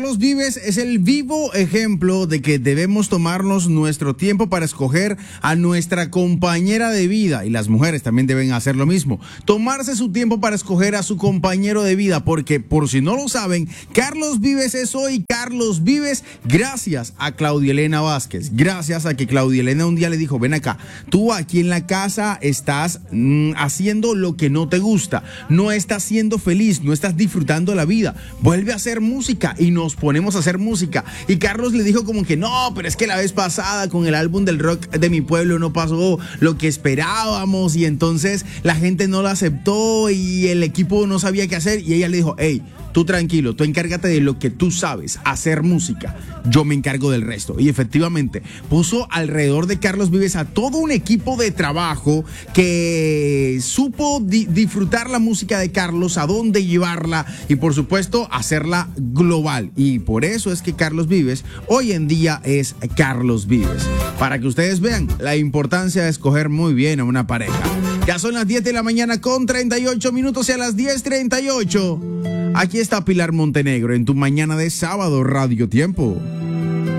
Carlos Vives es el vivo ejemplo de que debemos tomarnos nuestro tiempo para escoger a nuestra compañera de vida, y las mujeres también deben hacer lo mismo, tomarse su tiempo para escoger a su compañero de vida, porque por si no lo saben, Carlos Vives es hoy Carlos Vives gracias a Claudia Elena Vázquez, gracias a que Claudia Elena un día le dijo: ven acá, tú aquí en la casa estás haciendo lo que no te gusta, no estás siendo feliz, no estás disfrutando la vida, vuelve a hacer música. Y nos ponemos a hacer música. Y Carlos le dijo como que no, pero es que la vez pasada con el álbum del rock de mi pueblo no pasó lo que esperábamos, y entonces la gente no lo aceptó y el equipo no sabía qué hacer, y ella le dijo: hey, tú tranquilo, tú encárgate de lo que tú sabes, hacer música, yo me encargo del resto. Y efectivamente puso alrededor de Carlos Vives a todo un equipo de trabajo que supo disfrutar la música de Carlos, a dónde llevarla y por supuesto hacerla global. Y por eso es que Carlos Vives hoy en día es Carlos Vives, para que ustedes vean la importancia de escoger muy bien a una pareja. Ya son las 10 de la mañana con 38 minutos, y a las 10:38 aquí está Pilar Montenegro en tu mañana de sábado Radio Tiempo.